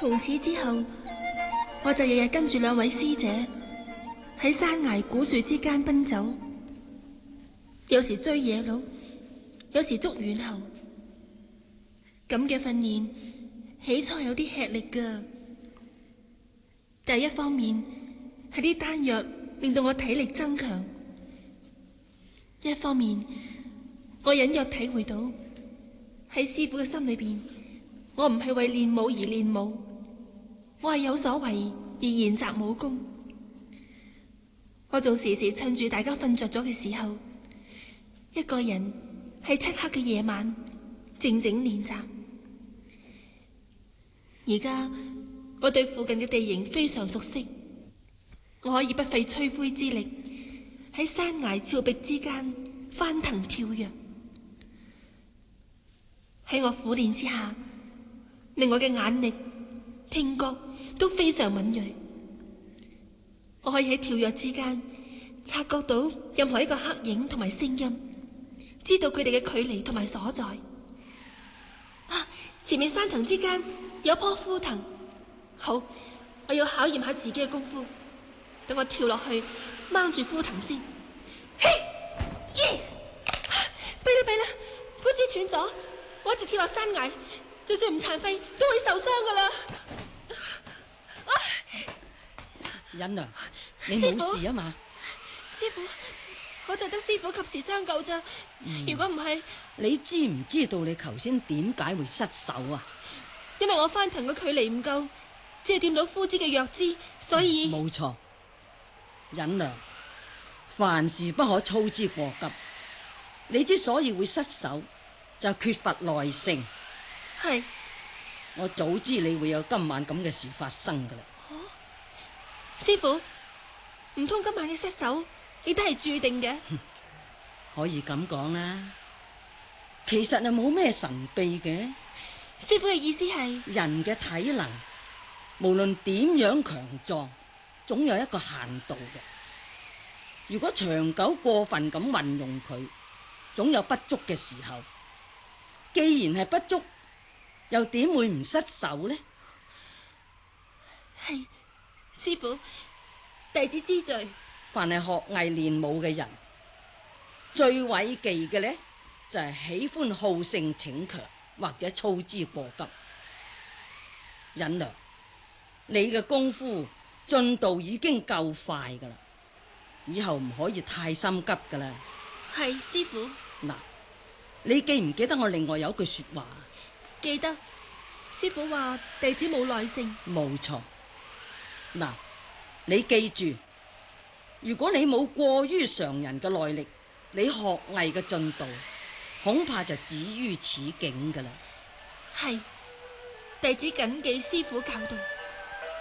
從此之後，我就日日跟住兩位師姐喺山崖古樹之間奔走，有時追野鹿，有時捉猿猴。咁嘅訓練起初有啲吃力噶，但係一方面係啲丹藥令到我體力增強，一方面我隱約體會到喺師傅嘅心裏邊，我唔係為練武而練武，我係有所為而研習武功。我仲時時趁住大家瞓着咗嘅時候，一個人喺漆黑嘅夜晚靜靜練習。而家我對附近嘅地形非常熟悉，我可以不費吹灰之力喺山崖峭壁之間翻騰跳躍。喺我苦練之下，令我嘅眼力、聽覺都非常敏銳。我可以喺跳躍之間察覺到任何一個黑影同埋聲音，知道佢哋嘅距離同埋所在。前面山藤之間有棵枯藤，好，我要考驗下自己嘅功夫。等我跳落去掹住枯藤先。嘿，耶！弊啦，枯枝斷咗，我一直跳落山崖，就算唔殘廢都會受傷噶啦。 忍娘，你冇事啊嘛？ 師傅，好在得師傅及時相救咋。如果唔係， 你知唔知道你頭先點解會失手啊？ 因為我翻騰嘅距離唔夠，只係掂到枯枝嘅弱枝，所以冇錯。忍娘，凡事不可操之過急。你之所以會失手，就缺乏耐性。 係， 我早知你會有今晚咁嘅事發生噶啦。 師傅，唔通今晚嘅失手亦都係注定嘅？ 可以咁講啦，其實係冇咩神秘嘅。 師傅嘅意思係， 人嘅體能無論點樣強壯，總有一個限度嘅。如果長久過分咁運用佢，總有不足嘅時候。既然係不足，又點會唔失手呢？ 係，師傅，弟子知罪。 凡係學藝練武嘅人，最諱忌嘅呢，就係喜歡好勝逞強，或者操之過急。忍娘，你嘅功夫進度已經夠快噶啦，以後唔可以太心急噶啦。 係，師傅。 嗱，你記唔記得我另外有一句說話？ 記得，師傅話弟子冇耐性。 冇錯。嗱，你記住，如果你冇過於常人嘅耐力，你學藝嘅進度恐怕就止於此境噶啦。 係，弟子謹記師傅教導。